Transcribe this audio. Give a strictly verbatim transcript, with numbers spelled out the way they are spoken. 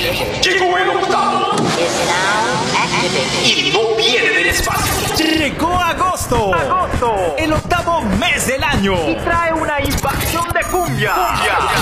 tiempo. Llegó el octavo. Y no viene del espacio. Llegó agosto. Agosto. El octavo mes del año. Y trae una invasión de cumbia. Cumbia.